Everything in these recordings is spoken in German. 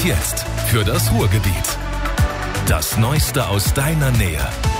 jetzt für das Ruhrgebiet. Das Neueste aus deiner Nähe.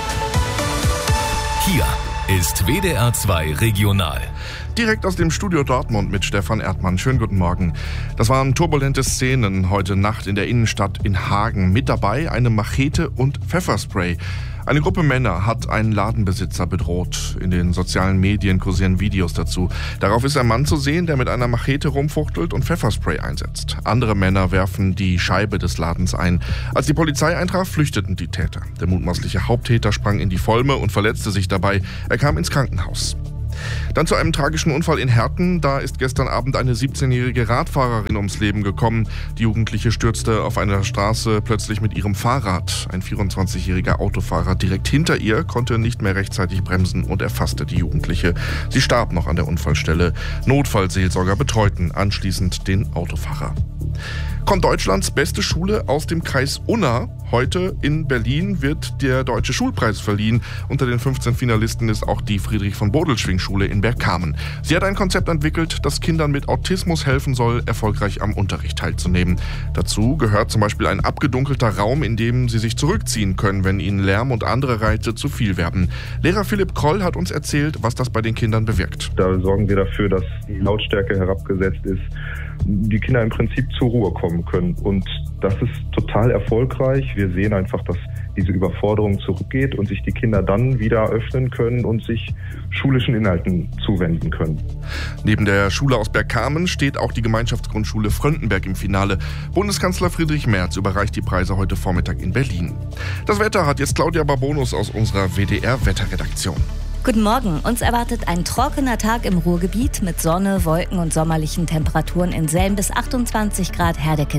Hier ist WDR 2 Regional. Direkt aus dem Studio Dortmund mit Stefan Erdmann. Schönen guten Morgen. Das waren turbulente Szenen heute Nacht in der Innenstadt in Hagen. Mit dabei eine Machete und Pfefferspray. Eine Gruppe Männer hat einen Ladenbesitzer bedroht. In den sozialen Medien kursieren Videos dazu. Darauf ist ein Mann zu sehen, der mit einer Machete rumfuchtelt und Pfefferspray einsetzt. Andere Männer werfen die Scheibe des Ladens ein. Als die Polizei eintraf, flüchteten die Täter. Der mutmaßliche Haupttäter sprang in die Volme und verletzte sich dabei. Er kam ins Krankenhaus. Dann zu einem tragischen Unfall in Herten. Da ist gestern Abend eine 17-jährige Radfahrerin ums Leben gekommen. Die Jugendliche stürzte auf einer Straße plötzlich mit ihrem Fahrrad. Ein 24-jähriger Autofahrer direkt hinter ihr konnte nicht mehr rechtzeitig bremsen und erfasste die Jugendliche. Sie starb noch an der Unfallstelle. Notfallseelsorger betreuten anschließend den Autofahrer. Kommt Deutschlands beste Schule aus dem Kreis Unna. Heute in Berlin wird der Deutsche Schulpreis verliehen. Unter den 15 Finalisten ist auch die Friedrich-von-Bodelschwingh-Schule in Bergkamen. Sie hat ein Konzept entwickelt, das Kindern mit Autismus helfen soll, erfolgreich am Unterricht teilzunehmen. Dazu gehört zum Beispiel ein abgedunkelter Raum, in dem sie sich zurückziehen können, wenn ihnen Lärm und andere Reize zu viel werden. Lehrer Philipp Kroll hat uns erzählt, was das bei den Kindern bewirkt. Da sorgen wir dafür, dass die Lautstärke herabgesetzt ist, die Kinder im Prinzip zur Ruhe kommen können. Und das ist total erfolgreich. Wir sehen einfach, dass diese Überforderung zurückgeht und sich die Kinder dann wieder öffnen können und sich schulischen Inhalten zuwenden können. Neben der Schule aus Bergkamen steht auch die Gemeinschaftsgrundschule Fröndenberg im Finale. Bundeskanzler Friedrich Merz überreicht die Preise heute Vormittag in Berlin. Das Wetter hat jetzt Claudia Barbonus aus unserer WDR-Wetterredaktion. Guten Morgen. Uns erwartet ein trockener Tag im Ruhrgebiet mit Sonne, Wolken und sommerlichen Temperaturen in Selm bis 28 Grad, Herdecke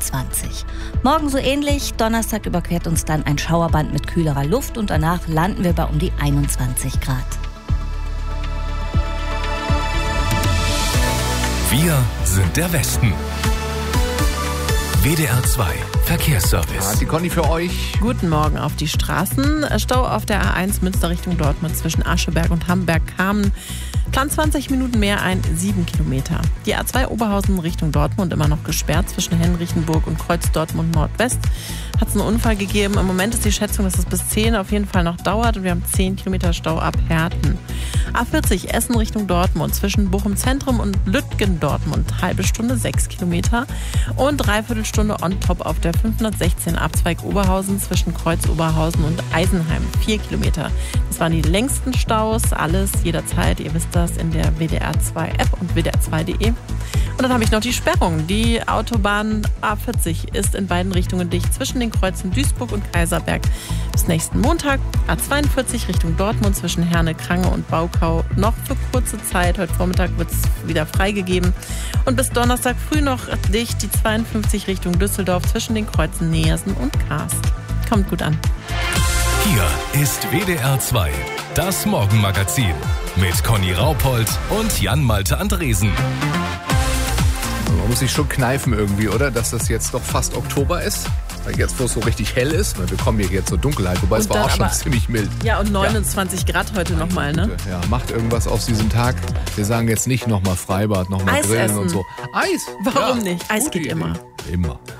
29. Morgen so ähnlich. Donnerstag überquert uns dann ein Schauerband mit kühlerer Luft und danach landen wir bei um die 21 Grad. Wir sind der Westen. WDR 2 Verkehrsservice. Die Conny für euch. Guten Morgen auf die Straßen. Stau auf der A1 Münster Richtung Dortmund zwischen Ascheberg und Hamberg-Kamen. Plan 20 Minuten mehr, 7 Kilometer. Die A2 Oberhausen Richtung Dortmund immer noch gesperrt zwischen Henrichenburg und Kreuz Dortmund Nordwest. Hat es einen Unfall gegeben. Im Moment ist die Schätzung, dass es bis 10 auf jeden Fall noch dauert und wir haben 10 Kilometer Stau ab Herten. A40 Essen Richtung Dortmund zwischen Bochum Zentrum und Lütgen Dortmund. Halbe Stunde 6 Kilometer und dreiviertel Stunde on top auf der 516 Abzweig Oberhausen zwischen Kreuz Oberhausen und Eisenheim. 4 Kilometer. Das waren die längsten Staus. Alles jederzeit. Ihr wisst das in der WDR 2 App und WDR2.de. Und dann habe ich noch die Sperrung. Die Autobahn A40 ist in beiden Richtungen dicht zwischen den Kreuzen Duisburg und Kaiserberg. Bis nächsten Montag. A42 Richtung Dortmund zwischen Herne, Krange und Baukau noch für kurze Zeit. Heute Vormittag wird es wieder freigegeben. Und bis Donnerstag früh noch dicht die 52 Richtung Düsseldorf zwischen den Kreuzen Neersen und Karst. Kommt gut an. Hier ist WDR 2, das Morgenmagazin mit Conny Raupold und Jan-Malte Andresen. Man muss sich schon kneifen irgendwie, oder? Dass das jetzt doch fast Oktober ist. Jetzt, wo es so richtig hell ist. Wir kommen hier jetzt zur Dunkelheit, wobei es war auch schon ziemlich mild. Ja, und 29 Grad heute nochmal, ne? Ja, macht irgendwas aus diesem Tag. Wir sagen jetzt nicht nochmal Freibad, nochmal Grillen essen. Und so. Eis? Warum ja, nicht? Eis geht Idee. immer. Immer.